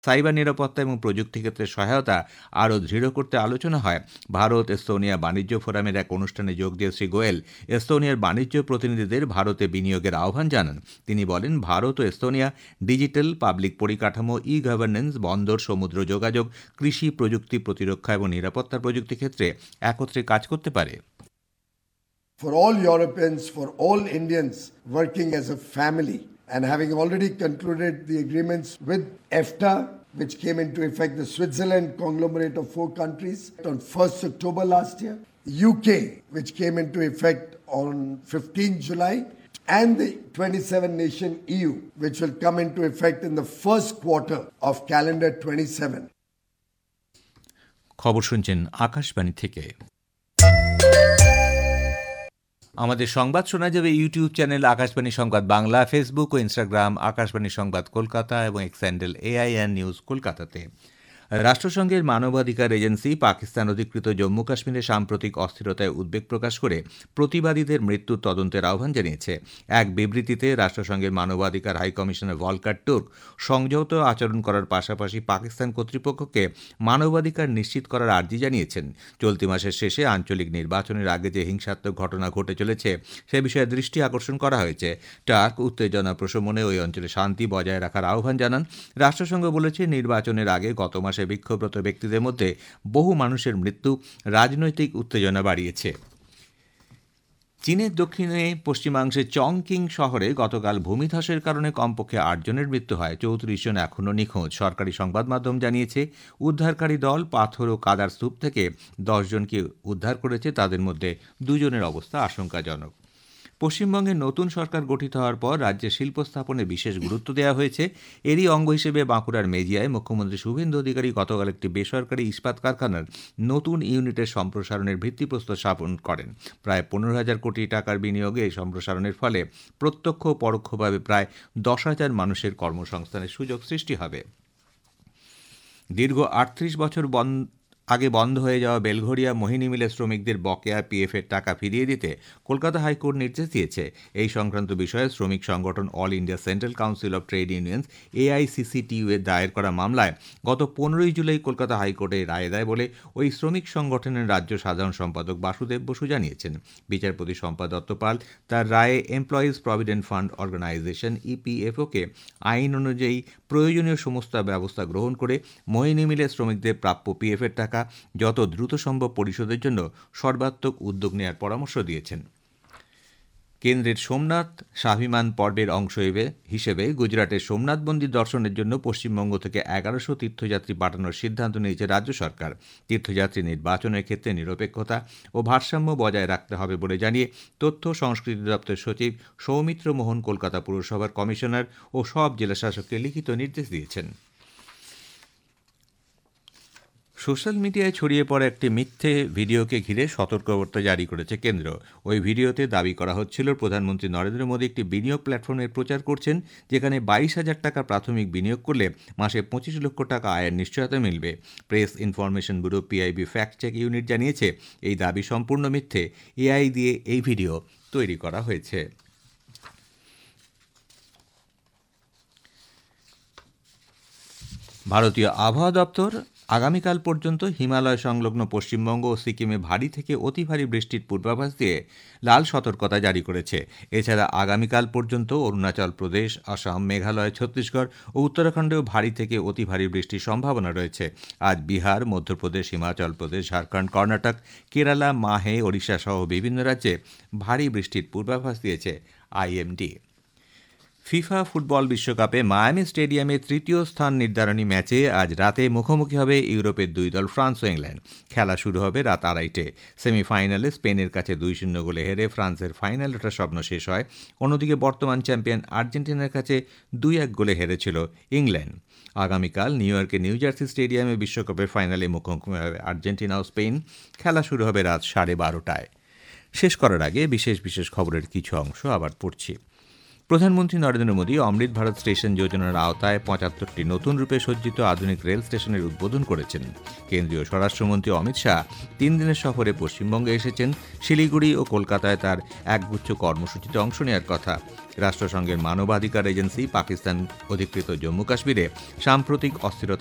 Cyber নিরাপত্তা এবং প্রযুক্তি ক্ষেত্রে সহায়তা আরও দৃঢ় করতে আলোচনা হয়। ভারত এস্তোনিয়া বাণিজ্য ফোরামের এক অনুষ্ঠানে যোগ দিয়ে শ্রী গোয়েল এস্তোনিয়ার বাণিজ্য প্রতিনিধিদের ভারতে বিনিয়োগের আহ্বান জানান। তিনি বলেন, ভারত ও এস্তোনিয়া ডিজিটাল, পাবলিক পরিকাঠামো, ই গভর্নেন্স, বন্দর, সমুদ্র যোগাযোগ, কৃষি, প্রযুক্তি, প্রতিরক্ষা এবং নিরাপত্তার প্রযুক্তি ক্ষেত্রে একত্রে কাজ করতে পারে। For all Europeans, for all Indians working as a family, and having already concluded the agreements with EFTA, which came into effect, the Switzerland conglomerate of 4 countries on 1st October last year, UK, which came into effect on 15th July, and the 27-nation EU, which will come into effect in the first quarter of calendar 27. খবর শুনছেন আকাশবাণী থেকে। আমাদের সংবাদ শোনা যাবে YouTube channel Akashvani সংবাদ Bangla, Facebook ও Instagram Akashvani সংবাদ কলকাতা এবং এক্স হ্যান্ডেল AIN নিউজ কলকাতাতে। রাষ্ট্রসংঘের মানবাধিকার এজেন্সি পাকিস্তান অধিকৃত জম্মু কাশ্মীরে সাম্প্রতিক অস্থিরতায় উদ্বেগ প্রকাশ করে প্রতিবাদীদের মৃত্যুর তদন্তের আহ্বান জানিয়েছে। এক বিবৃতিতে রাষ্ট্রসংঘের মানবাধিকার হাই কমিশনার ভলকার টুর্ক সংযত আচরণ করার পাশাপাশি পাকিস্তান কর্তৃপক্ষকে মানবাধিকার নিশ্চিত করার আর্জি জানিয়েছেন। চলতি মাসের শেষে আঞ্চলিক নির্বাচনের আগে যে হিংসাত্মক ঘটনা ঘটে চলেছে সে বিষয়ে দৃষ্টি আকর্ষণ করা হয়েছে। টার্ক উত্তেজনা প্রশমনে ওই অঞ্চলে শান্তি বজায় রাখার আহ্বান জানান। রাষ্ট্রসংঘ বলেছে, নির্বাচনের আগে গত মাসে বিক্ষোভরত ব্যক্তিদের মধ্যে বহু মানুষের মৃত্যু রাজনৈতিক উত্তেজনা বাড়িয়েছে। চীনের দক্ষিণে পশ্চিমাংশে চংকিং শহরে গতকাল ভূমিধসের কারণে কমপক্ষে 8 জনের মৃত্যু হয়। 34 জন এখনও নিখোঁজ। সরকারি সংবাদ মাধ্যম জানিয়েছে, উদ্ধারকারী দল পাথর ও কাদার স্তূপ থেকে 10 জনকে উদ্ধার করেছে। তাদের মধ্যে 2 জনের অবস্থা আশঙ্কাজনক। পশ্চিমবঙ্গে নতুন সরকার গঠিত হওয়ার পর রাজ্যে শিল্প স্থাপনে বিশেষ গুরুত্ব দেওয়া হয়েছে। এরই অঙ্গ হিসেবে বাঁকুড়ার মেজিয়ায় মুখ্যমন্ত্রী শুভেন্দু অধিকারী গতকাল একটি বেসরকারি ইস্পাত কারখানার নতুন ইউনিটের সম্প্রসারণের ভিত্তিপ্রস্তর স্থাপন করেন। প্রায় 15,000 কোটি টাকার বিনিয়োগে এই সম্প্রসারণের ফলে প্রত্যক্ষ ও পরোক্ষভাবে প্রায় 10,000 মানুষের কর্মসংস্থানের সুযোগ সৃষ্টি হবে। দীর্ঘ 38 বছর আগে বন্ধ হয়ে যাওয়া বেলঘরিয়া মোহিনী মিলের শ্রমিকদের বকেয়া পিএফের টাকা ফিরিয়ে দিতে কলকাতা হাইকোর্ট নির্দেশ দিয়েছে। এই সংক্রান্ত বিষয়ে শ্রমিক সংগঠন all India central council of trade unions AICCTU এর দায়ের করা মামলায় গত 15 জুলাই কলকাতা হাইকোর্টে রায় দেয় বলে ওই শ্রমিক সংগঠনের রাজ্য সাধারণ সম্পাদক বাসুদেব বসু জানিয়েছেন। বিচারপতি শম্পা দত্তপাল তার রায়ে এমপ্লয়িজ প্রভিডেন্ট ফান্ড অর্গানাইজেশন EPFO-কে আইন অনুযায়ী প্রয়োজনীয় সমস্ত ব্যবস্থা গ্রহণ করে মোহিনী মিলের শ্রমিকদের প্রাপ্য পিএফের টাকা যত দ্রুত সম্ভব পরিশোধের জন্য সর্বাত্মক উদ্যোগ নেওয়ার পরামর্শ দিয়েছেন। কেন্দ্রের সোমনাথ স্বাভিমান পর্বের অংশ হিসেবে গুজরাটের সোমনাথ মন্দির দর্শনের জন্য পশ্চিমবঙ্গ থেকে 1100 তীর্থযাত্রী পাঠানোর সিদ্ধান্ত নিয়েছে রাজ্য সরকার। তীর্থযাত্রী নির্বাচনের ক্ষেত্রে নিরপেক্ষতা ও ভারসাম্য বজায় রাখতে হবে বলে জানিয়ে তথ্য সংস্কৃতি দপ্তর সচিব সৌমিত্র মোহন কলকাতা পুরসভার কমিশনার ও সব জেলাশাসককে লিখিত নির্দেশ দিয়েছেন। সোশ্যাল মিডিয়ায় ছড়িয়ে পড়া একটি মিথ্যে ভিডিওকে ঘিরে সতর্কবার্তা জারি করেছে কেন্দ্র। ওই ভিডিওতে দাবি করা হচ্ছিল প্রধানমন্ত্রী নরেন্দ্র মোদী একটি বিনিয়োগ প্ল্যাটফর্মের প্রচার করছেন, যেখানে 22,000 টাকা প্রাথমিক বিনিয়োগ করলে মাসে 25 লক্ষ টাকা আয়ের নিশ্চয়তা মিলবে। Press information bureau PIB fact check unit জানিয়েছে, এই দাবি সম্পূর্ণ মিথ্যে। AI দিয়ে এই ভিডিও তৈরি করা হয়েছে। ভারতীয় আবহাওয়া দপ্তর আগামীকাল পর্যন্ত হিমালয় সংলগ্ন পশ্চিমবঙ্গ ও সিকিমে ভারী থেকে অতি ভারী বৃষ্টির পূর্বাভাস দিয়ে লাল সতর্কতা জারি করেছে। এছাড়া আগামীকাল পর্যন্ত অরুণাচল প্রদেশ, আসাম, মেঘালয়, ছত্তিশগড় ও উত্তরাখণ্ডেও ভারী থেকে অতি ভারী বৃষ্টির সম্ভাবনা রয়েছে। আজ বিহার, মধ্যপ্রদেশ, হিমাচল প্রদেশ, ঝাড়খণ্ড, কর্ণাটক, কেরালা, মাহে, ওড়িশা সহ বিভিন্ন রাজ্যে ভারী বৃষ্টির পূর্বাভাস দিয়েছে IMD। ফিফা ফুটবল বিশ্বকাপে মায়ামি স্টেডিয়ামে তৃতীয় স্থান নির্ধারণী ম্যাচে আজ রাতে মুখোমুখি হবে ইউরোপের 2 দল ফ্রান্স ও ইংল্যান্ড। খেলা শুরু হবে রাত 2:30-টে। সেমিফাইনালে স্পেনের কাছে 2-0 গোলে হেরে ফ্রান্সের ফাইনাল ওঠার স্বপ্ন শেষ হয়। অন্যদিকে বর্তমান চ্যাম্পিয়ন আর্জেন্টিনার কাছে 2-1 গোলে হেরেছিল ইংল্যান্ড। আগামীকাল নিউ ইয়র্কের নিউ জার্সি স্টেডিয়ামে বিশ্বকাপের ফাইনালে মুখোমুখি হবে আর্জেন্টিনা ও স্পেন। খেলা শুরু হবে রাত 12:30টায়। শেষ করার আগে বিশেষ খবরের কিছু অংশ আবার পড়ছি। প্রধানমন্ত্রী নরেন্দ্র মোদী অমৃত ভারত স্টেশন যোজনার আওতায় 75টি নতুন রূপে সজ্জিত আধুনিক রেল স্টেশনের উদ্বোধন করেছেন। কেন্দ্রীয় স্বরাষ্ট্রমন্ত্রী অমিত শাহ 3 দিনের সফরে পশ্চিমবঙ্গে এসেছেন। শিলিগুড়ি ও কলকাতায় তার একগুচ্ছ কর্মসূচিতে অংশ নেওয়ার কথা। রাষ্ট্রসংঘের মানবাধিকার এজেন্সি পাকিস্তান অধিকৃত জম্মু কাশ্মীরে সাম্প্রতিক অস্থিরতা